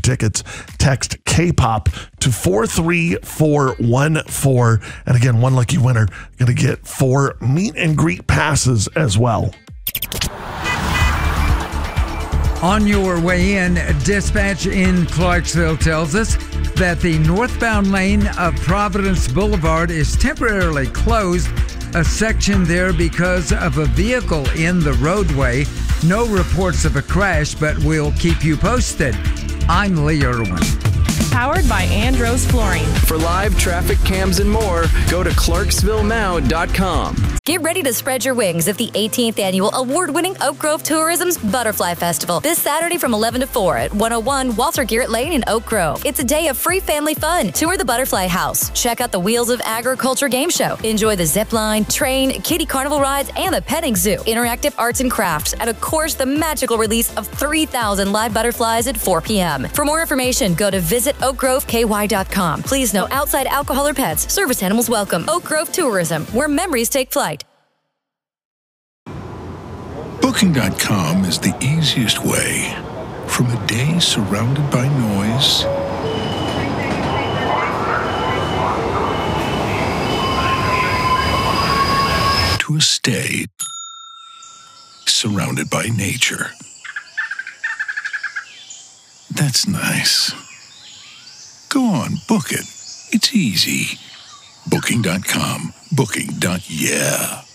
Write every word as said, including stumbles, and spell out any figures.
tickets. Text K-pop to four three four one four. And again, one lucky winner going to get four meet and greet passes as well. On your way in, dispatch in Clarksville tells us that the northbound lane of Providence Boulevard is temporarily closed, a section there because of a vehicle in the roadway. No reports of a crash, but we'll keep you posted. I'm Lee Irwin. Powered by Andros Flooring. For live traffic cams and more, go to clarksville now dot com. Get ready to spread your wings at the eighteenth Annual Award-winning Oak Grove Tourism's Butterfly Festival this Saturday from eleven to four at one oh one Walter Garrett Lane in Oak Grove. It's a day of free family fun. Tour the Butterfly House. Check out the Wheels of Agriculture game show. Enjoy the zip line, train, kiddie carnival rides, and the petting zoo. Interactive arts and crafts, and of course, the magical release of three thousand live butterflies at four p.m. For more information, go to visit oak grove k y dot com. Please no outside alcohol or pets. Service animals welcome. Oak Grove Tourism, where memories take flight. Booking dot com is the easiest way from a day surrounded by noise to a stay surrounded by nature. That's nice. Go on, book it. It's easy. Booking dot com. Booking. Yeah.